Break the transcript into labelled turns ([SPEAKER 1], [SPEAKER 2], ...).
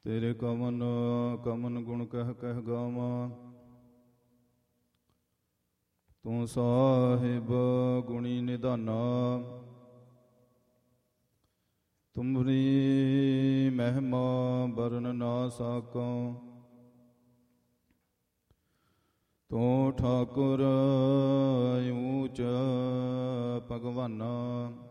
[SPEAKER 1] ਤੇਰੇ ਕਮਨ ਕਮਨ ਗੁਣ ਕਹਿ ਕਹਿ ਗਾਵਾਂ। ਤੂੰ ਸਾਹਿਬ ਗੁਣੀ ਨਿਧਾਨਾ, ਤੁਮਰੀ ਮਹਿਮਾ ਬਰਨ ਨਾ ਸਾਕਾਂ। ਤੂੰ ਠਾਕੁਰ ਊਚ ਭਗਵਾਨਾ,